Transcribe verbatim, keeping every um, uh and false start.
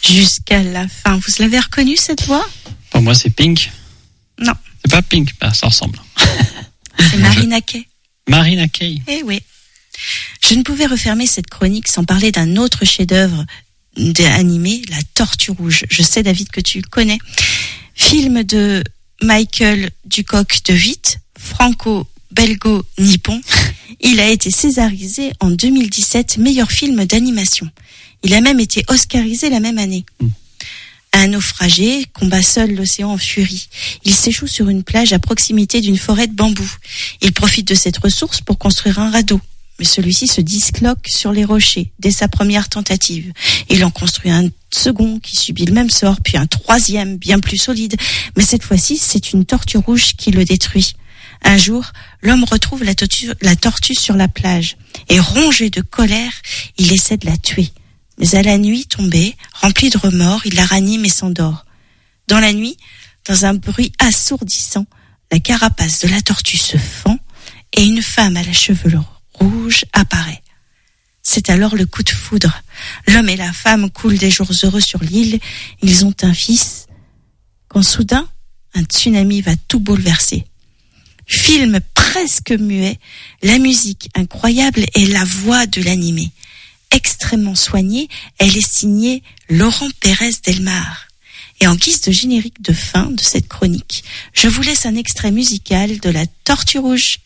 jusqu'à la fin. Vous l'avez reconnue, cette voix ? Pour moi, c'est Pink. Non. C'est pas Pink, bah, ça ressemble. C'est Marina Kaye. Marina Kaye. Eh oui. Je ne pouvais refermer cette chronique sans parler d'un autre chef-d'œuvre animé, La Tortue Rouge. Je sais, David, que tu le connais. Film de Michael Dudikoff de Witt, franco-belgo-nippon. Il a été césarisé en deux mille dix-sept, meilleur film d'animation. Il a même été oscarisé la même année. Mm. Un naufragé combat seul l'océan en furie. Il s'échoue sur une plage à proximité d'une forêt de bambous. Il profite de cette ressource pour construire un radeau. Mais celui-ci se disloque sur les rochers dès sa première tentative. Il en construit un second qui subit le même sort, puis un troisième bien plus solide. Mais cette fois-ci, c'est une tortue rouge qui le détruit. Un jour, l'homme retrouve la tortue, la tortue sur la plage. Et rongé de colère, il essaie de la tuer. Mais à la nuit tombée, rempli de remords, il la ranime et s'endort. Dans la nuit, dans un bruit assourdissant, la carapace de la tortue se fend et une femme à la chevelure rouge apparaît. C'est alors le coup de foudre. L'homme et la femme coulent des jours heureux sur l'île. Ils ont un fils. Quand soudain, un tsunami va tout bouleverser. Film presque muet, la musique incroyable et la voix de l'animé. Extrêmement soignée, elle est signée Laurent Pérez Delmar. Et en guise de générique de fin de cette chronique, je vous laisse un extrait musical de La Tortue Rouge.